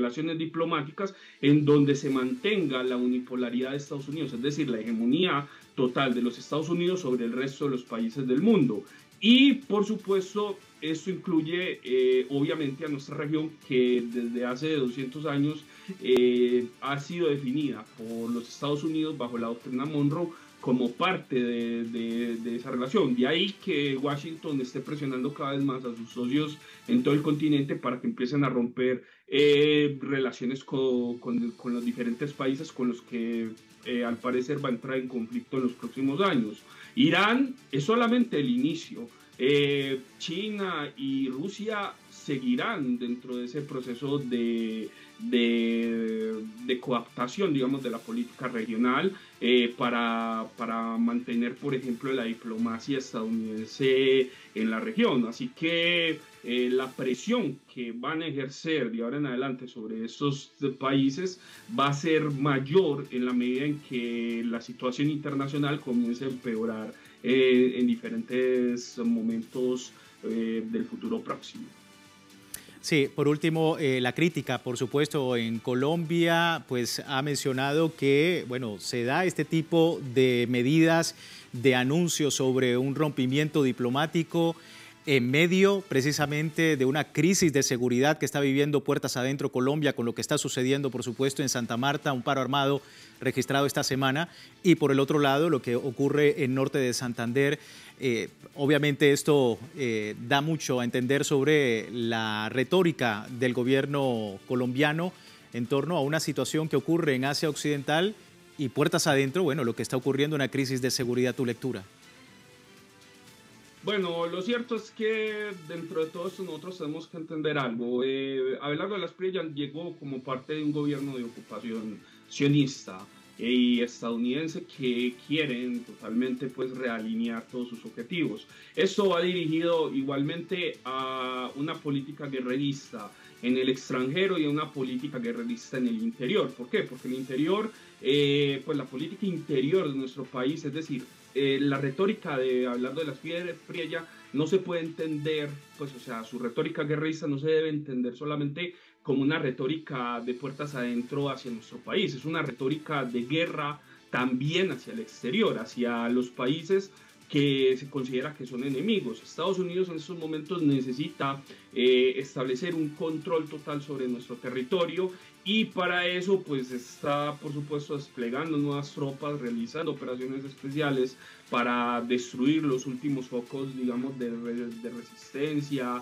relaciones diplomáticas en donde se mantenga la unipolaridad de Estados Unidos, es decir, la hegemonía total de los Estados Unidos sobre el resto de los países del mundo. Y por supuesto, esto incluye obviamente a nuestra región, que desde hace 200 años ha sido definida por los Estados Unidos bajo la doctrina Monroe como parte de esa relación. De ahí que Washington esté presionando cada vez más a sus socios en todo el continente para que empiecen a romper relaciones con los diferentes países con los que al parecer va a entrar en conflicto en los próximos años. Irán es solamente el inicio. China y Rusia seguirán dentro de ese proceso de coaptación, digamos, de la política regional para mantener, por ejemplo, la diplomacia estadounidense en la región. Así que la presión que van a ejercer de ahora en adelante sobre estos países va a ser mayor en la medida en que la situación internacional comience a empeorar en diferentes momentos del futuro próximo. Sí, por último, la crítica, por supuesto, en Colombia, pues ha mencionado que, bueno, se da este tipo de medidas, de anuncios sobre un rompimiento diplomático en medio precisamente de una crisis de seguridad que está viviendo puertas adentro Colombia, con lo que está sucediendo, por supuesto, en Santa Marta, un paro armado registrado esta semana, y por el otro lado, lo que ocurre en norte de Santander. Obviamente esto da mucho a entender sobre la retórica del gobierno colombiano en torno a una situación que ocurre en Asia Occidental y puertas adentro, bueno, lo que está ocurriendo, una crisis de seguridad. ¿Tu lectura? Bueno, lo cierto es que dentro de todo esto nosotros tenemos que entender algo. Abelardo de la Espriella llegó como parte de un gobierno de ocupación sionista y estadounidense que quieren totalmente pues realinear todos sus objetivos. Esto va dirigido igualmente a una política guerrerista en el extranjero y a una política guerrerista en el interior. ¿Por qué? Porque en el interior, pues la política interior de nuestro país, es decir, la retórica de Abelardo de la Espriella no se puede entender, pues, o sea, su retórica guerrerista no se debe entender solamente como una retórica de puertas adentro hacia nuestro país, es una retórica de guerra también hacia el exterior, hacia los países que se considera que son enemigos. Estados Unidos en estos momentos necesita establecer un control total sobre nuestro territorio y para eso pues está por supuesto desplegando nuevas tropas, realizando operaciones especiales para destruir los últimos focos, digamos, de resistencia,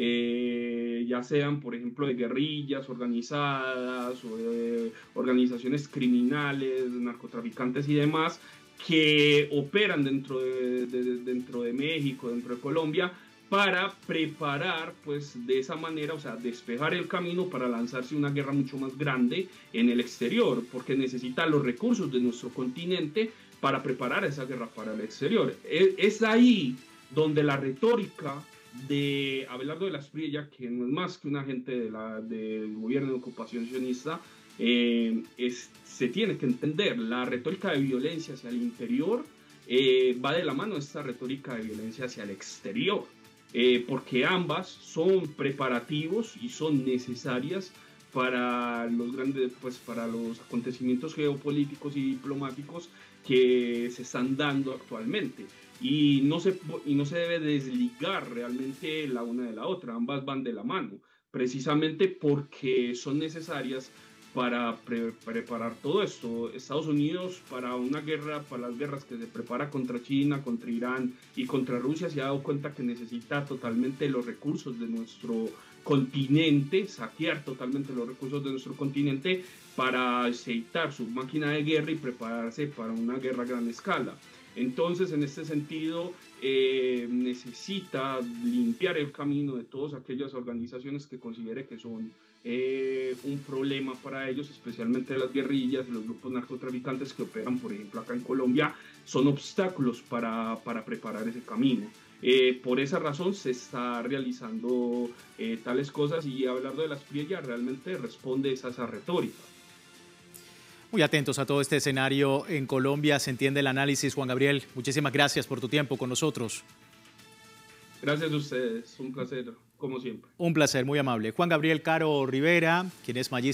ya sean por ejemplo de guerrillas organizadas o de organizaciones criminales, narcotraficantes y demás, que operan dentro de México, dentro de Colombia, para preparar, pues, de esa manera, o sea, despejar el camino para lanzarse una guerra mucho más grande en el exterior, porque necesita los recursos de nuestro continente para preparar esa guerra para el exterior. Es ahí donde la retórica de Abelardo de la Espriella, que no es más que un agente del gobierno de ocupación sionista, se tiene que entender. La retórica de violencia hacia el interior va de la mano de esta retórica de violencia hacia el exterior, porque ambas son preparativos y son necesarias para los grandes, pues para los acontecimientos geopolíticos y diplomáticos que se están dando actualmente. Y no se debe desligar realmente la una de la otra, ambas van de la mano, precisamente porque son necesarias para preparar todo esto. Estados Unidos para una guerra, para las guerras que se prepara contra China, contra Irán y contra Rusia, se ha dado cuenta que necesita totalmente los recursos de nuestro continente, saquear totalmente los recursos de nuestro continente para aceitar su máquina de guerra y prepararse para una guerra a gran escala. Entonces, en este sentido, necesita limpiar el camino de todas aquellas organizaciones que considere que son un problema para ellos, especialmente las guerrillas, los grupos narcotraficantes que operan, por ejemplo, acá en Colombia, son obstáculos para preparar ese camino. Por esa razón se está realizando tales cosas y Abelardo de la Espriella realmente responde a esa retórica. Muy atentos a todo este escenario en Colombia. Se entiende el análisis, Juan Gabriel. Muchísimas gracias por tu tiempo con nosotros. Gracias a ustedes. Un placer, como siempre. Un placer, muy amable. Juan Gabriel Caro Rivera, quien es magíster